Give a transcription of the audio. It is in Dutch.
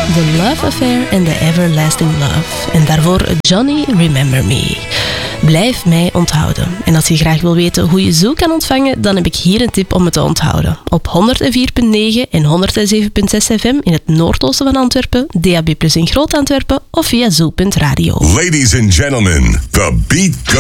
The Love Affair en The Everlasting Love. En daarvoor Johnny Remember Me. Blijf mij onthouden. En als je graag wil weten hoe je zo kan ontvangen, dan heb ik hier een tip om het te onthouden. Op 104.9 en 107.6 FM in het noordoosten van Antwerpen, DAB+ in Groot-Antwerpen of via zo.radio. Ladies and gentlemen, the beat goes